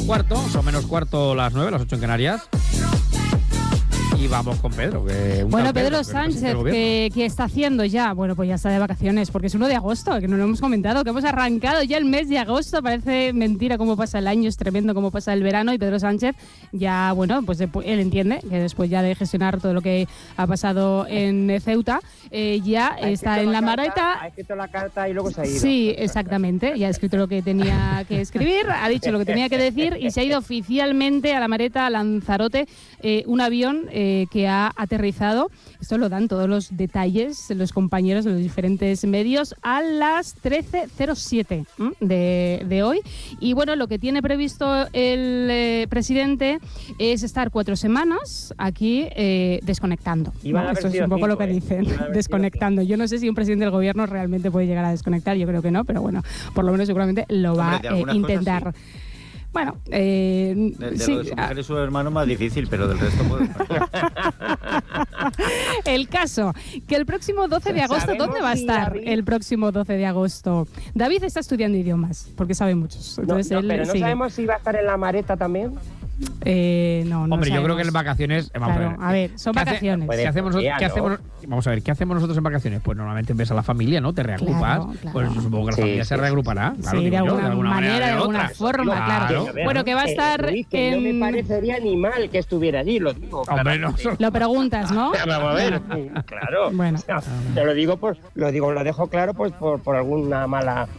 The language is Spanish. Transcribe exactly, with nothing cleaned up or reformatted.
cuarto, son menos cuarto las nueve, las ocho en Canarias. Y vamos con Pedro. Que bueno, Pedro, Pedro Sánchez, que, que está haciendo ya, bueno, pues ya está de vacaciones, porque es uno de agosto, que no lo hemos comentado, que hemos arrancado ya el mes de agosto. Parece mentira cómo pasa el año, es tremendo cómo pasa el verano. Y Pedro Sánchez ya, bueno, pues él entiende que después ya de gestionar todo lo que ha pasado en Ceuta, eh, ya está en la, la maleta. Ha escrito la carta y luego se ha ido. Sí, exactamente. Ya ha escrito lo que tenía que escribir, ha dicho lo que tenía que decir y se ha ido oficialmente a la maleta, a Lanzarote, eh, un avión eh, que ha aterrizado. Esto lo dan todos los detalles los compañeros de los diferentes medios a las trece cero siete de, de hoy. Y bueno, lo que tiene previsto el eh, presidente es estar cuatro semanas aquí eh, desconectando. ¿No? Eso es un poco cinco, lo que dicen, eh. desconectando. Yo no sé si un presidente del gobierno realmente puede llegar a desconectar, yo creo que no, pero bueno, por lo menos seguramente lo va a eh, intentar. Bueno, eh, de, de sí. lo de su mujer y su hermano más difícil, pero del resto puede. El caso, que el próximo doce de agosto, ¿dónde va a estar David? El próximo doce de agosto? David está estudiando idiomas, porque sabe muchos. Entonces no, no, él pero no sigue. sabemos si va a estar en la maleta también. Eh, no, no Hombre, sabemos. yo creo que en vacaciones... Vamos claro, a ver, a ver son ¿qué vacaciones. Hace, ¿qué hacemos, día, ¿qué ¿no? hacemos, vamos a ver, ¿qué hacemos nosotros en vacaciones? Pues normalmente ves a la familia, ¿no? Te reagrupas. Claro, claro. Pues supongo que la Sí, familia sí, se reagrupará. Sí, Claro, de, alguna yo, de alguna manera, manera, de, de alguna otra. forma, claro. Claro. Bueno, que va a estar Eh, Luis, que en... no me parecería ni mal que estuviera allí, lo digo. Hombre, no. Lo preguntas, ¿no? Vamos a ver, claro. Bueno. O sea, te lo digo, pues, lo digo, lo dejo claro, pues, por, por alguna mala